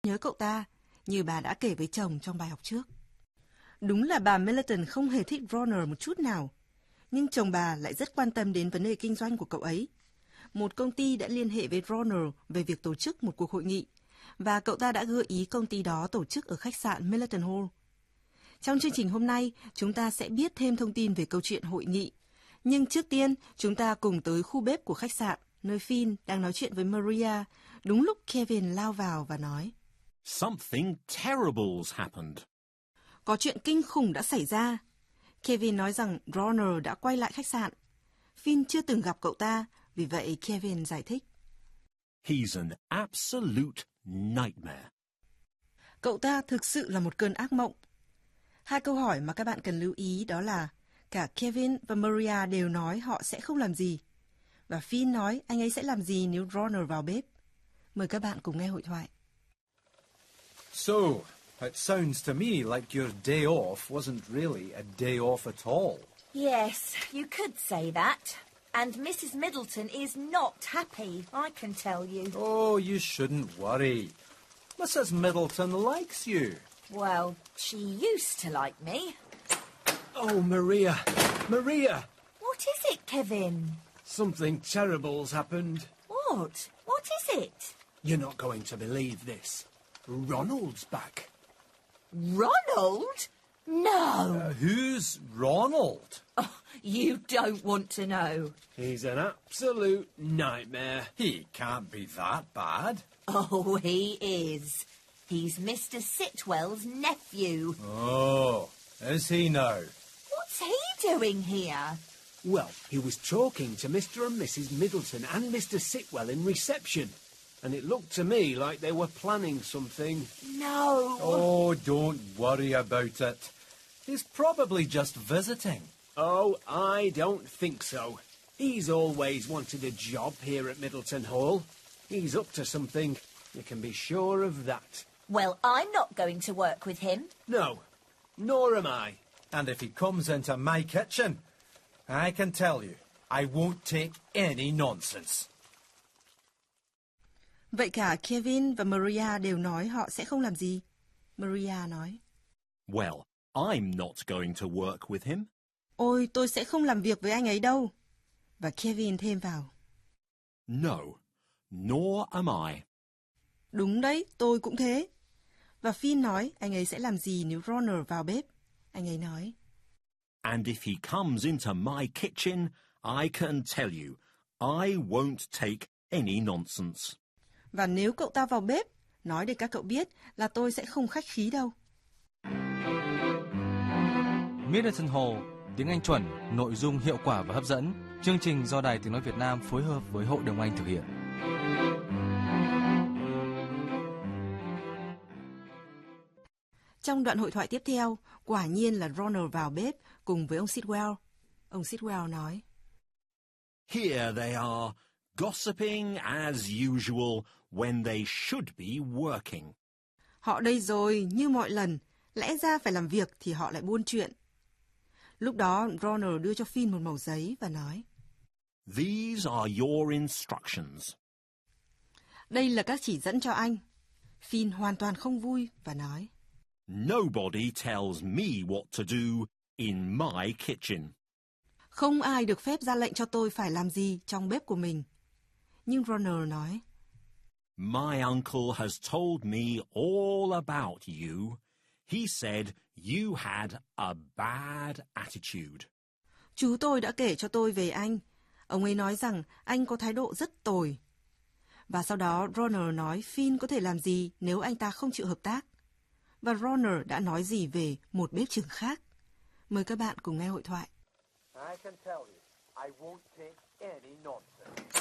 nhớ cậu ta, như bà đã kể với chồng trong bài học trước. Đúng là bà Middleton không hề thích Ronald một chút nào. Nhưng chồng bà lại rất quan tâm đến vấn đề kinh doanh của cậu ấy. Một công ty đã liên hệ với Ronald về việc tổ chức một cuộc hội nghị, và cậu ta đã gợi ý công ty đó tổ chức ở khách sạn Middleton Hall. Trong chương trình hôm nay, chúng ta sẽ biết thêm thông tin về câu chuyện hội nghị. Nhưng trước tiên, chúng ta cùng tới khu bếp của khách sạn, nơi Finn đang nói chuyện với Maria, đúng lúc Kevin lao vào và nói: Something terrible's happened. Có chuyện kinh khủng đã xảy ra. Kevin nói rằng Ronald đã quay lại khách sạn. Finn chưa từng gặp cậu ta, vì vậy Kevin giải thích: He's an absolute nightmare. Cậu ta thực sự là một cơn ác mộng. Hai câu hỏi mà các bạn cần lưu ý đó là cả Kevin và Maria đều nói họ sẽ không làm gì. Và Finn nói anh ấy sẽ làm gì nếu Ronald vào bếp. Mời các bạn cùng nghe hội thoại. So, it sounds to me like your day off wasn't really a day off at all. Yes, you could say that. And Mrs. Middleton is not happy, I can tell you. Oh, you shouldn't worry. Mrs. Middleton likes you. Well, she used to like me. Oh, Maria! Maria! What is it, Kevin? Something terrible's happened. What? What is it? You're not going to believe this. Ronald's back. Ronald? No. Who's Ronald? Oh, you don't want to know. He's an absolute nightmare. He can't be that bad. Oh, he is. He's Mr. Sitwell's nephew. Oh, is he now? What's he doing here? Well, he was talking to Mr. and Mrs. Middleton and Mr. Sitwell in reception, and it looked to me like they were planning something. No. Oh, don't worry about it. He's probably just visiting. Oh, I don't think so. He's always wanted a job here at Middleton Hall. He's up to something. You can be sure of that. Well, I'm not going to work with him. No, nor am I. And if he comes into my kitchen, I can tell you, I won't take any nonsense. Vậy cả Kevin và Maria đều nói họ sẽ không làm gì. Maria nói: Well, I'm not going to work with him. Ôi, tôi sẽ không làm việc với anh ấy đâu. Và Kevin thêm vào: No, nor am I. Đúng đấy, tôi cũng thế. Và Finn nói anh ấy sẽ làm gì nếu Ronald vào bếp. Anh ấy nói: And if he comes into my kitchen, I can tell you, I won't take any nonsense. Và nếu cậu ta vào bếp, nói để các cậu biết là tôi sẽ không khách khí đâu. Middleton Hall, tiếng Anh chuẩn, nội dung hiệu quả và hấp dẫn. Chương trình do Đài Tiếng nói Việt Nam phối hợp với Hội đồng Anh thực hiện. Trong đoạn hội thoại tiếp theo, quả nhiên là Ronald vào bếp cùng với ông Sitwell. Ông Sitwell nói: Here they are, gossiping as usual when they should be working. Họ đây rồi, như mọi lần, lẽ ra phải làm việc thì họ lại buôn chuyện. Lúc đó Ronald đưa cho Finn một mẩu giấy và nói: These are your instructions. Đây là các chỉ dẫn cho anh. Finn hoàn toàn không vui và nói: Nobody tells me what to do in my kitchen. Không ai được phép ra lệnh cho tôi phải làm gì trong bếp của mình. Nhưng Ronald nói: My uncle has told me all about you. He said you had a bad attitude. Chú tôi đã kể cho tôi về anh. Ông ấy nói rằng anh có thái độ rất tồi. Và sau đó Ronald nói Finn có thể làm gì nếu anh ta không chịu hợp tác. Và Ronald đã nói gì về một bếp trưởng khác. Mời các bạn cùng nghe hội thoại. I can tell you, I won't take any nonsense.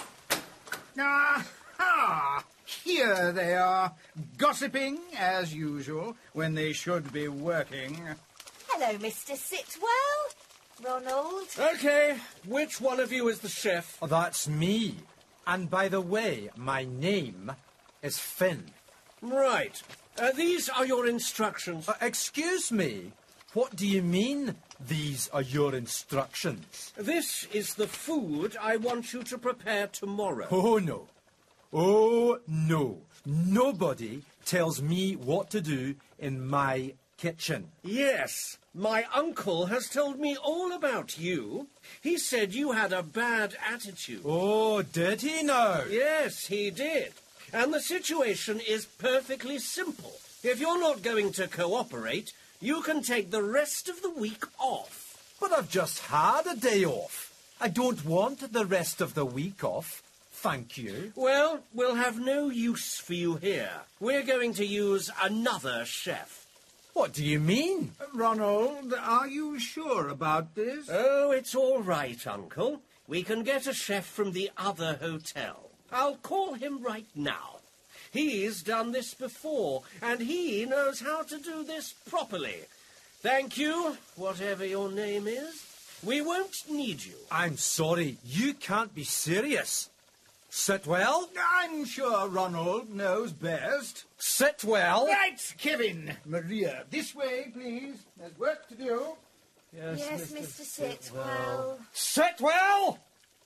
Aha! Here they are, gossiping as usual when they should be working. Hello, Mr. Sitwell. Ronald. Okay, which one of you is the chef? Oh, that's me. And by the way, my name is Finn. Right. These are your instructions. Excuse me. What do you mean, these are your instructions? This is the food I want you to prepare tomorrow. Oh, no. Oh, no. Nobody tells me what to do in my kitchen. Yes, my uncle has told me all about you. He said you had a bad attitude. Oh, did he now? Yes, he did. And the situation is perfectly simple. If you're not going to cooperate, you can take the rest of the week off. But I've just had a day off. I don't want the rest of the week off. Thank you. Well, we'll have no use for you here. We're going to use another chef. What do you mean? Ronald, are you sure about this? Oh, it's all right, Uncle. We can get a chef from the other hotel. I'll call him right now. He's done this before, and he knows how to do this properly. Thank you, whatever your name is. We won't need you. I'm sorry. You can't be serious. Sitwell? I'm sure Ronald knows best. Sitwell? Right, Kevin. Maria, this way, please. There's work to do. Yes, Mr. Sitwell. Sitwell!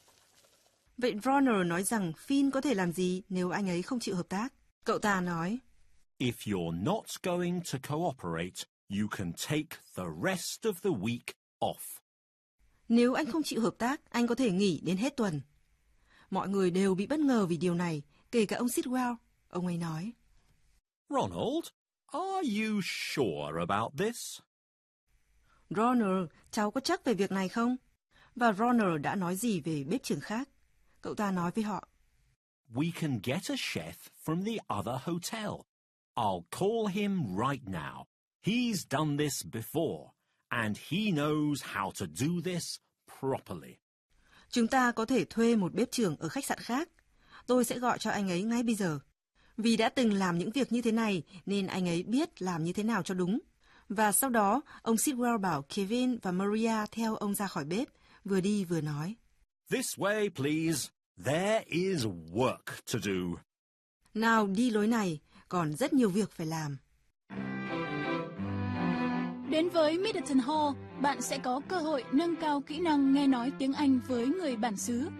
Vậy Ronald nói rằng Finn có thể làm gì nếu anh ấy không chịu hợp tác. Cậu ta nói, If you're not going to cooperate, you can take the rest of the week off. nếu anh không chịu hợp tác, anh có thể nghỉ đến hết tuần. Mọi người đều bị bất ngờ vì điều này, kể cả ông Sitwell. Ông ấy nói, Ronald, are you sure about this? Ronald, cháu có chắc về việc này không? Và Ronald đã nói gì về bếp trưởng khác? Cậu ta nói với họ, We can get a chef from the other hotel. I'll call him right now. He's done this before, and he knows how to do this properly. chúng ta có thể thuê một bếp trưởng ở khách sạn khác. Tôi sẽ gọi cho anh ấy ngay bây giờ. Vì đã từng làm những việc như thế này, nên anh ấy biết làm như thế nào cho đúng. Và sau đó, ông Sitwell bảo Kevin và Maria theo ông ra khỏi bếp, vừa đi vừa nói. This way, please. There is work to do. Nào đi lối này, còn rất nhiều việc phải làm. Đến với Middleton Hall, bạn sẽ có cơ hội nâng cao kỹ năng nghe nói tiếng Anh với người bản xứ.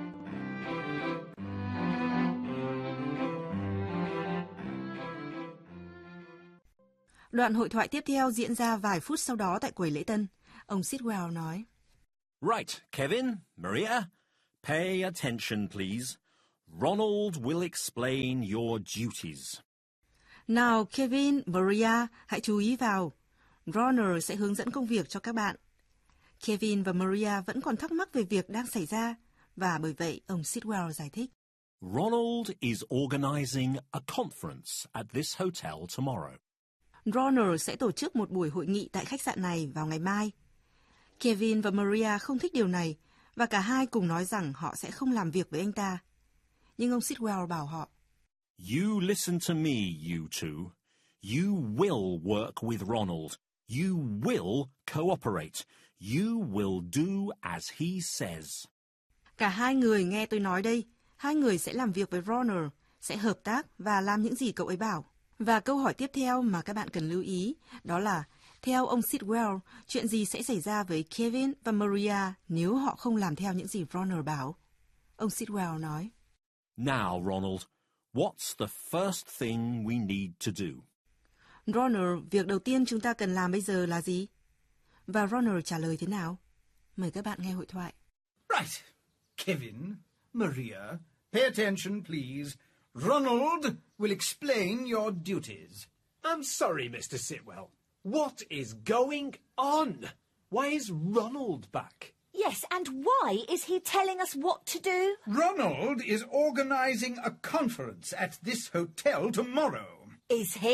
Đoạn hội thoại tiếp theo diễn ra vài phút sau đó tại quầy lễ tân. Ông Sitwell nói, Right, Kevin, Maria, pay attention, please. Ronald will explain your duties. nào Kevin, Maria, hãy chú ý vào. Ronald sẽ hướng dẫn công việc cho các bạn. Kevin và Maria vẫn còn thắc mắc về việc đang xảy ra, và bởi vậy ông Sitwell giải thích. Ronald is organizing a conference at this hotel tomorrow. Ronald sẽ tổ chức một buổi hội nghị tại khách sạn này vào ngày mai. Kevin và Maria không thích điều này, và cả hai cùng nói rằng họ sẽ không làm việc với anh ta. Nhưng ông Sitwell bảo họ, You listen to me, you two. You will work with Ronald. You will cooperate. You will do as he says. cả hai người nghe tôi nói đây, hai người sẽ làm việc với Ronald, sẽ hợp tác và làm những gì cậu ấy bảo. Và câu hỏi tiếp theo mà các bạn cần lưu ý, đó là, theo ông Sitwell, chuyện gì sẽ xảy ra với Kevin và Maria nếu họ không làm theo những gì Ronald bảo? Ông Sitwell nói, Now, Ronald, what's the first thing we need to do? Ronald, việc đầu tiên chúng ta cần làm bây giờ là gì? Và Ronald trả lời thế nào? Mời các bạn nghe hội thoại. Right. Kevin, Maria, pay attention, please. Ronald will explain your duties. I'm sorry, Mr. Sitwell. What is going on? Why is Ronald back? Yes, and why is he telling us what to do? Ronald is organizing a conference at this hotel tomorrow. Is he?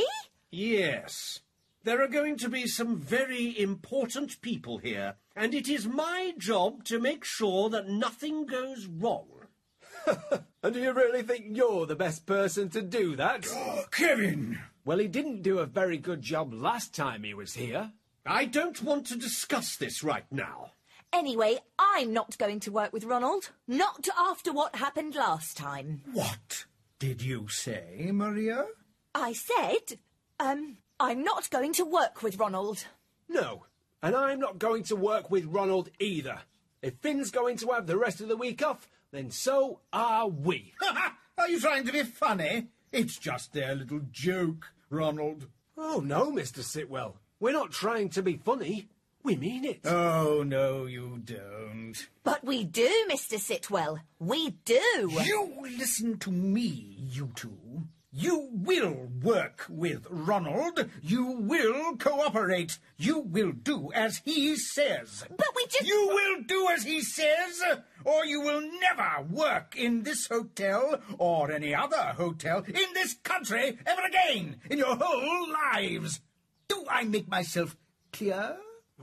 Yes. There are going to be some very important people here, and it is my job to make sure that nothing goes wrong. And do you really think you're the best person to do that? Oh, Kevin! Well, he didn't do a very good job last time he was here. I don't want to discuss this right now. Anyway, I'm not going to work with Ronald. Not after what happened last time. What did you say, Maria? I said, I'm not going to work with Ronald. No, and I'm not going to work with Ronald either. If Finn's going to have the rest of the week off, then so are we. Are you trying to be funny? It's just their little joke, Ronald. Oh, no, Mr. Sitwell. We're not trying to be funny. We mean it. Oh, no, you don't. But we do, Mr. Sitwell. We do. You listen to me, you two. You will work with Ronald. You will cooperate. You will do as he says. But we just... You will do as he says, or you will never work in this hotel or any other hotel in this country ever again in your whole lives. Do I make myself clear?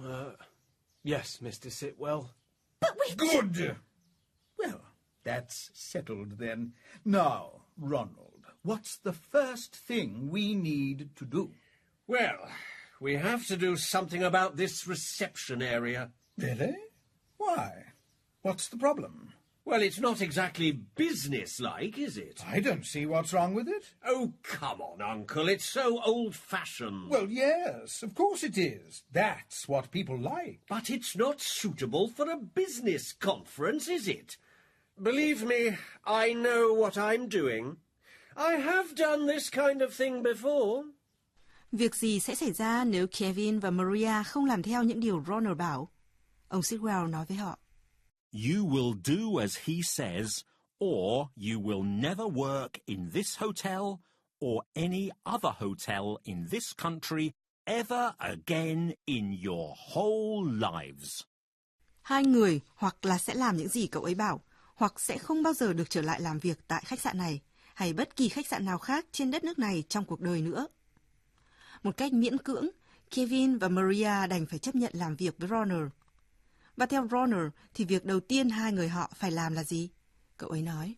Yes, Mr. Sitwell. But we... Good. Well, that's settled then. Now, Ronald, what's the first thing we need to do? Well, we have to do something about this reception area. Really? Why? What's the problem? Well, it's not exactly business-like, is it? I don't see what's wrong with it. Oh, come on, Uncle. It's so old-fashioned. Well, yes, of course it is. That's what people like. But it's not suitable for a business conference, is it? Believe me, I know what I'm doing. I have done this kind of thing before. Việc gì sẽ xảy ra nếu Kevin và Maria không làm theo những điều Ronald bảo? Ông Sitwell nói với họ. You will do as he says, or you will never work in this hotel or any other hotel in this country ever again in your whole lives. Hai người hoặc là sẽ làm những gì cậu ấy bảo, hoặc sẽ không bao giờ được trở lại làm việc tại khách sạn này, hay bất kỳ khách sạn nào khác trên đất nước này trong cuộc đời nữa. Một cách miễn cưỡng, Kevin và Maria đành phải chấp nhận làm việc với Ronald. Và theo Ronald thì việc đầu tiên hai người họ phải làm là gì? Cậu ấy nói.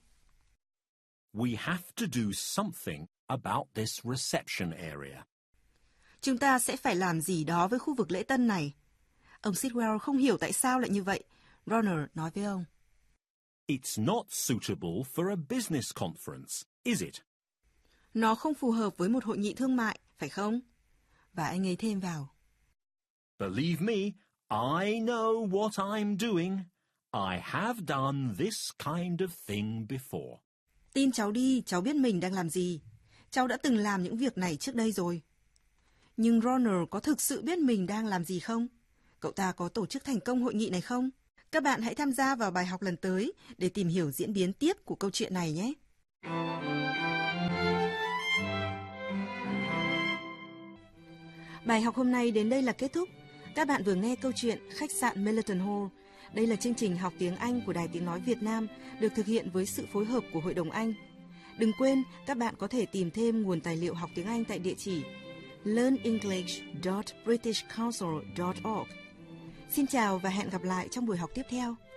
We have to do something about this reception area. Chúng ta sẽ phải làm gì đó với khu vực lễ tân này. Ông Sitwell không hiểu tại sao lại như vậy. Ronald nói với ông. It's not suitable for a business conference, is it? Nó không phù hợp với một hội nghị thương mại, phải không? Và anh ấy thêm vào. Believe me, I know what I'm doing. I have done this kind of thing before. Tin cháu đi, cháu biết mình đang làm gì. Cháu đã từng làm những việc này trước đây rồi. Nhưng Ronald có thực sự biết mình đang làm gì không? Cậu ta có tổ chức thành công hội nghị này không? Các bạn hãy tham gia vào bài học lần tới để tìm hiểu diễn biến tiếp của câu chuyện này nhé. Bài học hôm nay đến đây là kết thúc. Các bạn vừa nghe câu chuyện Khách sạn Millerton Hall. Đây là chương trình học tiếng Anh của Đài Tiếng Nói Việt Nam được thực hiện với sự phối hợp của Hội đồng Anh. Đừng quên, các bạn có thể tìm thêm nguồn tài liệu học tiếng Anh tại địa chỉ learnenglish.britishcouncil.org. Xin chào và hẹn gặp lại trong buổi học tiếp theo.